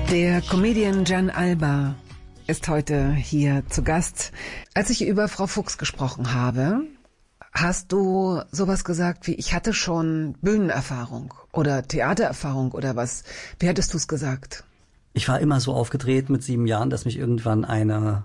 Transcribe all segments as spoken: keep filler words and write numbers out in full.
Der Comedian Gian Alba ist heute hier zu Gast. Als ich über Frau Fuchs gesprochen habe, hast du sowas gesagt wie, ich hatte schon Bühnenerfahrung oder Theatererfahrung oder was? Wie hättest du es gesagt? Ich war immer so aufgedreht mit sieben Jahren, dass mich irgendwann eine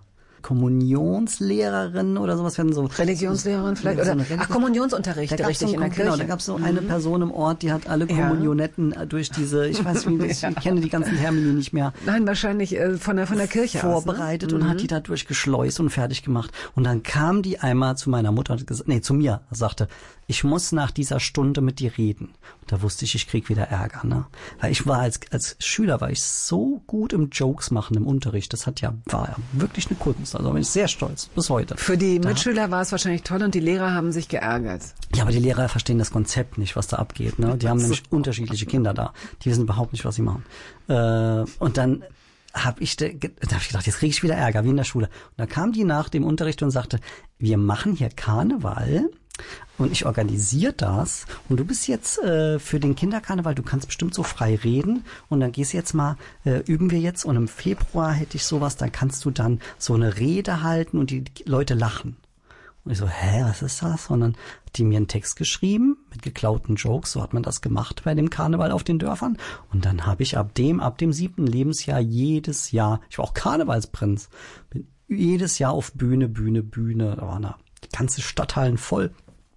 Kommunionslehrerin oder sowas werden, so Religionslehrerin vielleicht so oder Religion, ach, Kommunionsunterricht, richtig so ein, in der Kirche. Genau, da gab es so eine mhm. Person im Ort, die hat alle Kommunionetten ja. durch diese, ich weiß nicht, ich ja. kenne die ganzen Termini nicht mehr. Nein, wahrscheinlich äh, von der von der Kirche vorbereitet aus, ne? und mhm. hat die da durchgeschleust und fertig gemacht. Und dann kam die einmal zu meiner Mutter und gesagt, nee, zu mir, sagte, ich muss nach dieser Stunde mit dir reden. Und da wusste ich, ich krieg wieder Ärger, ne? Weil ich war als als Schüler war ich so gut im Jokes machen im Unterricht. Das hat ja war ja wirklich eine Kunst. Also bin ich sehr stolz bis heute. Für die da. Mitschüler war es wahrscheinlich toll und die Lehrer haben sich geärgert. Ja, aber die Lehrer verstehen das Konzept nicht, was da abgeht, ne? Die haben nämlich unterschiedliche Kinder da. Die wissen überhaupt nicht, was sie machen. Äh, und dann habe ich, da hab ich gedacht, jetzt kriege ich wieder Ärger, wie in der Schule. Und da kam die nach dem Unterricht und sagte, wir machen hier Karneval. Und ich organisiere das und du bist jetzt äh, für den Kinderkarneval, du kannst bestimmt so frei reden und dann gehst du jetzt mal, äh, üben wir jetzt und im Februar hätte ich sowas, dann kannst du dann so eine Rede halten und die Leute lachen. Und ich so, hä, was ist das? Und dann hat die mir einen Text geschrieben mit geklauten Jokes, so hat man das gemacht bei dem Karneval auf den Dörfern. Und dann habe ich ab dem, ab dem siebten Lebensjahr jedes Jahr, ich war auch Karnevalsprinz, bin jedes Jahr auf Bühne, Bühne, Bühne, da waren da die ganze Stadthallen voll.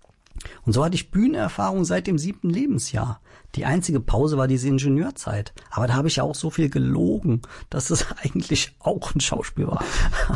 Und so hatte ich Bühnenerfahrung seit dem siebten Lebensjahr. Die einzige Pause war diese Ingenieurzeit. Aber da habe ich ja auch so viel gelogen, dass es eigentlich auch ein Schauspiel war.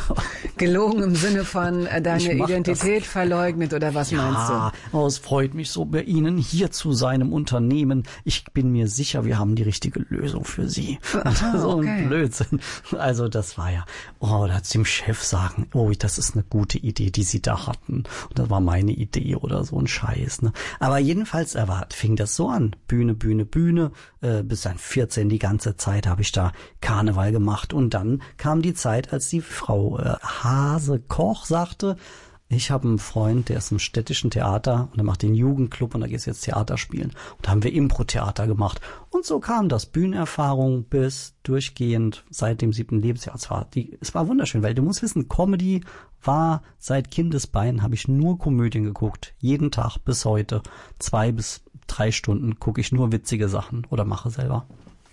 Gelogen im Sinne von äh, deine Identität verleugnet oder was ja, meinst du? Ja, oh, es freut mich so, bei Ihnen hier zu sein im Unternehmen. Ich bin mir sicher, wir haben die richtige Lösung für Sie. Aha, so okay. ein Blödsinn. Also das war ja, oh, da hat dem Chef sagen, oh, das ist eine gute Idee, die Sie da hatten. Und das war meine Idee oder so ein Scheiß. Ne? Aber jedenfalls erwart, fing das so an. Bühne, Bühne, Bühne. Äh, bis dann vierzehn die ganze Zeit habe ich da Karneval gemacht. Und dann kam die Zeit, als die Frau äh, Hase-Koch sagte, ich habe einen Freund, der ist im städtischen Theater und der macht den Jugendclub und da gehst du jetzt Theater spielen. Und da haben wir Impro-Theater gemacht. Und so kam das Bühnenerfahrung bis durchgehend seit dem siebten Lebensjahr. Es war, die, es war wunderschön, weil du musst wissen, Comedy war seit Kindesbeinen, habe ich nur Komödien geguckt. Jeden Tag bis heute. Zwei bis drei Stunden gucke ich nur witzige Sachen oder mache selber.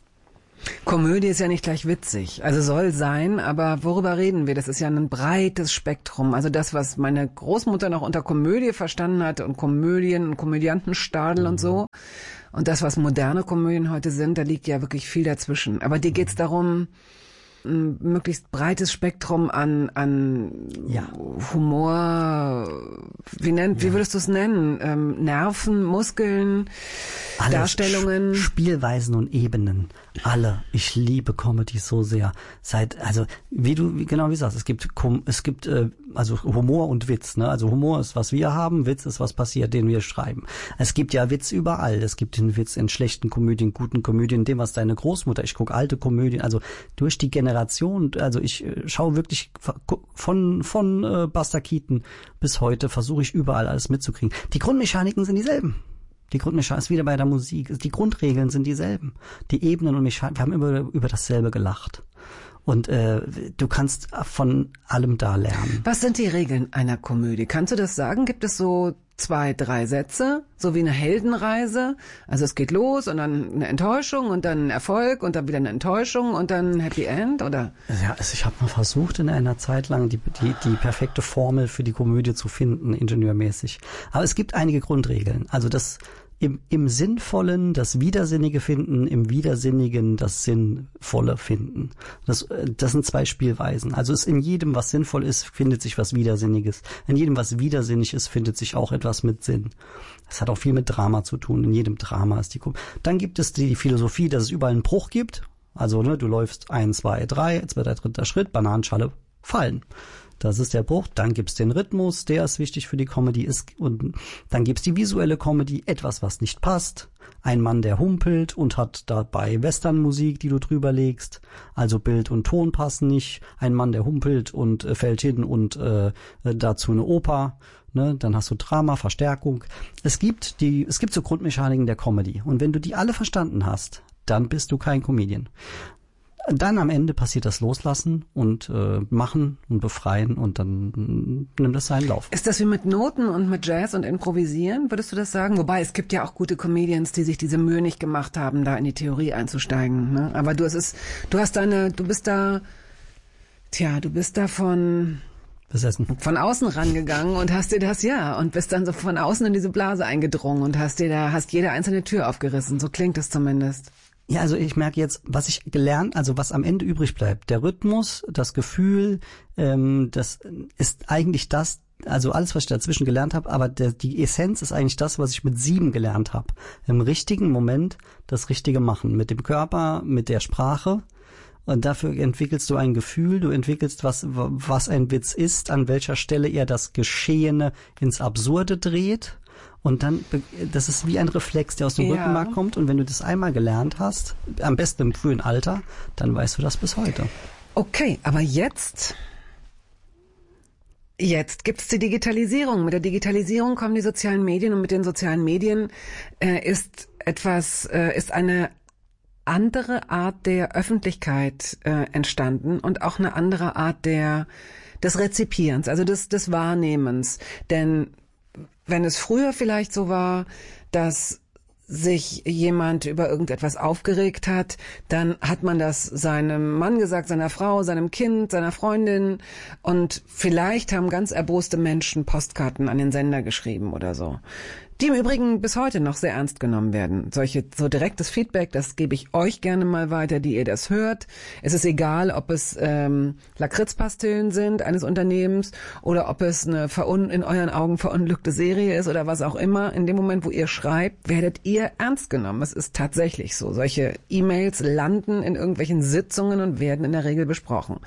Komödie ist ja nicht gleich witzig, also soll sein, aber worüber reden wir? Das ist ja ein breites Spektrum. Also das, was meine Großmutter noch unter Komödie verstanden hatte und Komödien und Komödiantenstadel mhm. und so. Und das, was moderne Komödien heute sind, da liegt ja wirklich viel dazwischen. Aber dir geht's darum, ein möglichst breites Spektrum an an ja. Humor, wie nennt, ja. wie würdest du es nennen? Ähm, Nerven, Muskeln, Alles Darstellungen, Spielweisen und Ebenen. Alle. Ich liebe Comedy so sehr. Seit, also wie du wie, genau wie sagst, es gibt es gibt äh, also Humor und Witz. Ne? Also Humor ist was wir haben, Witz ist was passiert, den wir schreiben. Es gibt ja Witz überall. Es gibt den Witz in schlechten Komödien, guten Komödien, dem was deine Großmutter. Ich gucke alte Komödien, also durch die Generation. Also ich äh, schaue wirklich von von äh, Buster Keaton bis heute versuche ich überall alles mitzukriegen. Die Grundmechaniken sind dieselben. Die Grundmechanik ist wieder bei der Musik. Die Grundregeln sind dieselben. Die Ebenen und Mechanik, wir haben immer über dasselbe gelacht. Und äh, du kannst von allem da lernen. Was sind die Regeln einer Komödie? Kannst du das sagen? Gibt es so zwei, drei Sätze, so wie eine Heldenreise? Also es geht los und dann eine Enttäuschung und dann ein Erfolg und dann wieder eine Enttäuschung und dann ein Happy End, oder? Ja, also ich habe mal versucht in einer Zeit lang die, die, die perfekte Formel für die Komödie zu finden, ingenieurmäßig. Aber es gibt einige Grundregeln. Also das Im, im Sinnvollen das Widersinnige finden, im Widersinnigen das Sinnvolle finden. Das, das sind zwei Spielweisen. Also es in jedem, was sinnvoll ist, findet sich was Widersinniges. In jedem, was widersinnig ist, findet sich auch etwas mit Sinn. Das hat auch viel mit Drama zu tun. In jedem Drama ist die Kom- Dann gibt es die Philosophie, dass es überall einen Bruch gibt. Also ne, du läufst ein, zwei, drei, zweiter, dritter Schritt, Bananenschale fallen. Das ist der Bruch. Dann gibt's den Rhythmus, der ist wichtig für die Comedy. Ist, und dann gibt's die visuelle Comedy, etwas, was nicht passt. Ein Mann, der humpelt und hat dabei Westernmusik, die du drüber legst. Also Bild und Ton passen nicht. Ein Mann, der humpelt und äh, fällt hin und äh, dazu eine Oper. Ne? Dann hast du Drama, Verstärkung. Es gibt die, es gibt so Grundmechaniken der Comedy. Und wenn du die alle verstanden hast, dann bist du kein Comedian. dann am Ende passiert das Loslassen und äh, Machen und Befreien und dann nimmt das seinen Lauf. Ist das wie mit Noten und mit Jazz und Improvisieren, würdest du das sagen? Wobei, es gibt ja auch gute Comedians, die sich diese Mühe nicht gemacht haben, da in die Theorie einzusteigen. Ne? Aber du, es ist, du hast deine, du bist da, tja, du bist da von... Besessen. Von außen rangegangen und hast dir das, ja, und bist dann so von außen in diese Blase eingedrungen und hast dir da, hast jede einzelne Tür aufgerissen. So klingt es zumindest. Ja, also ich merke jetzt, was ich gelernt, also was am Ende übrig bleibt. Der Rhythmus, das Gefühl, ähm, das ist eigentlich das, also alles, was ich dazwischen gelernt habe, aber der, die Essenz ist eigentlich das, was ich mit sieben gelernt habe. Im richtigen Moment das Richtige machen. Mit dem Körper, mit der Sprache. Und dafür entwickelst du ein Gefühl, du entwickelst, was, was ein Witz ist, an welcher Stelle er das Geschehene ins Absurde dreht. Und dann, das ist wie ein Reflex, der aus dem ja. Rückenmark kommt. Und wenn du das einmal gelernt hast, am besten im frühen Alter, dann weißt du das bis heute. Okay, aber jetzt, jetzt gibt's die Digitalisierung. Mit der Digitalisierung kommen die sozialen Medien und mit den sozialen Medien äh, ist etwas, äh, ist eine andere Art der Öffentlichkeit äh, entstanden und auch eine andere Art der des Rezipierens, also des des Wahrnehmens. Denn wenn es früher vielleicht so war, dass sich jemand über irgendetwas aufgeregt hat, dann hat man das seinem Mann gesagt, seiner Frau, seinem Kind, seiner Freundin und vielleicht haben ganz erboste Menschen Postkarten an den Sender geschrieben oder so. Die im Übrigen bis heute noch sehr ernst genommen werden. Solche, so direktes Feedback, das gebe ich euch gerne mal weiter, die ihr das hört. Es ist egal, ob es ähm, Lakritzpastillen sind eines Unternehmens oder ob es eine verun in euren Augen verunglückte Serie ist oder was auch immer. In dem Moment, wo ihr schreibt, werdet ihr ernst genommen. Es ist tatsächlich so. Solche E-Mails landen in irgendwelchen Sitzungen und werden in der Regel besprochen.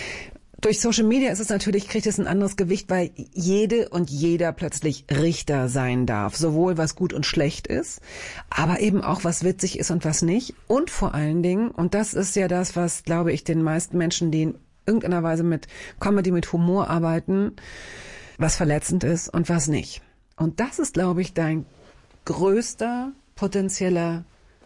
Durch Social Media ist es natürlich, kriegt es ein anderes Gewicht, weil jede und jeder plötzlich Richter sein darf. Sowohl was gut und schlecht ist, aber eben auch was witzig ist und was nicht. Und vor allen Dingen, und das ist ja das, was, glaube ich, den meisten Menschen, die in irgendeiner Weise mit Comedy, mit Humor arbeiten, was verletzend ist und was nicht. Und das ist, glaube ich, dein größter potenzieller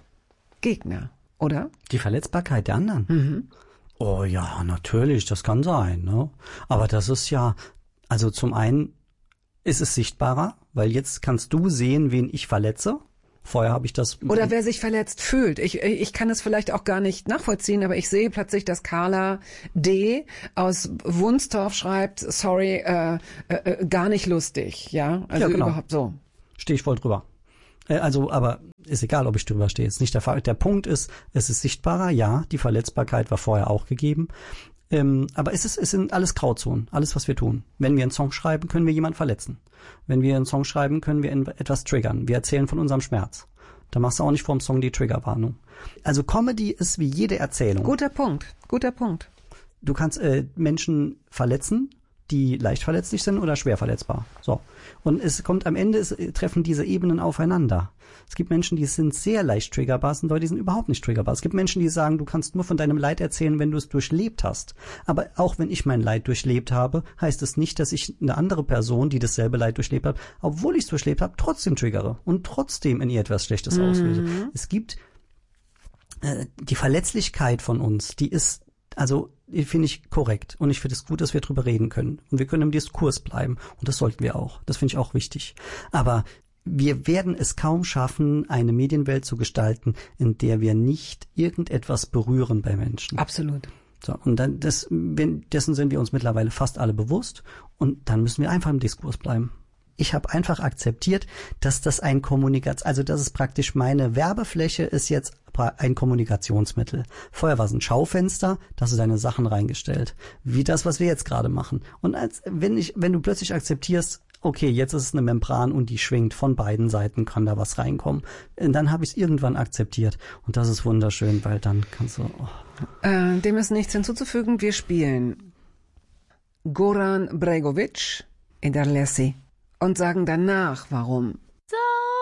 Gegner, oder? Die Verletzbarkeit der anderen. Mhm. Oh ja, natürlich, das kann sein, ne? Aber das ist ja, also zum einen ist es sichtbarer, weil jetzt kannst du sehen, wen ich verletze. Vorher habe ich das... Oder wer sich verletzt fühlt. Ich, ich kann es vielleicht auch gar nicht nachvollziehen, aber ich sehe plötzlich, dass Carla D. aus Wunstorf schreibt, sorry, äh, äh, gar nicht lustig, ja? Also ja, genau. Überhaupt so. Stehe ich voll drüber. Also, aber ist egal, ob ich drüber stehe. Ist nicht der Fall. Der Punkt ist, es ist sichtbarer. Ja, die Verletzbarkeit war vorher auch gegeben. Ähm, aber es ist, es sind alles Grauzonen. Alles, was wir tun. Wenn wir einen Song schreiben, können wir jemanden verletzen. Wenn wir einen Song schreiben, können wir etwas triggern. Wir erzählen von unserem Schmerz. Da machst du auch nicht vor dem Song die Triggerwarnung. Also Comedy ist wie jede Erzählung. Guter Punkt. Guter Punkt. Du kannst äh, Menschen verletzen, die leicht verletzlich sind oder schwer verletzbar. So. Und es kommt am Ende, es treffen diese Ebenen aufeinander. Es gibt Menschen, die sind sehr leicht triggerbar, es sind Leute, die sind überhaupt nicht triggerbar. Es gibt Menschen, die sagen, du kannst nur von deinem Leid erzählen, wenn du es durchlebt hast. Aber auch wenn ich mein Leid durchlebt habe, heißt es nicht, dass ich eine andere Person, die dasselbe Leid durchlebt hat, obwohl ich es durchlebt habe, trotzdem triggere und trotzdem in ihr etwas Schlechtes mhm. auslöse. Es gibt äh, die Verletzlichkeit von uns, die ist also finde ich korrekt und ich finde es gut, dass wir drüber reden können und wir können im Diskurs bleiben und das sollten wir auch. Das finde ich auch wichtig. Aber wir werden es kaum schaffen, eine Medienwelt zu gestalten, in der wir nicht irgendetwas berühren bei Menschen. Absolut. So, und dann das, dessen sind wir uns mittlerweile fast alle bewusst und dann müssen wir einfach im Diskurs bleiben. Ich habe einfach akzeptiert, dass das ein Kommunikation, also das ist praktisch meine Werbefläche ist jetzt ein Kommunikationsmittel. Vorher war es ein Schaufenster, da hast du deine Sachen reingestellt. Wie das, was wir jetzt gerade machen. Und als, wenn ich, wenn du plötzlich akzeptierst, okay, jetzt ist es eine Membran und die schwingt, von beiden Seiten kann da was reinkommen. Dann habe ich es irgendwann akzeptiert. Und das ist wunderschön, weil dann kannst du... Oh. Äh, dem ist nichts hinzuzufügen. Wir spielen Goran Bregović in der Lessi und sagen danach, warum. So